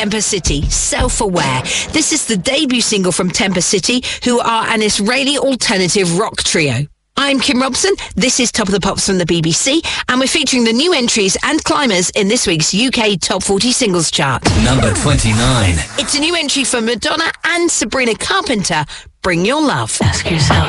Temper City, Self-Aware. This is the debut single from Temper City, who are an Israeli alternative rock trio. I'm Kim Robson. This is Top of the Pops from the BBC, and we're featuring the new entries and climbers in this week's UK Top 40 Singles Chart. Number 29. It's a new entry for Madonna and Sabrina Carpenter, Bring Your Love. Ask yourself.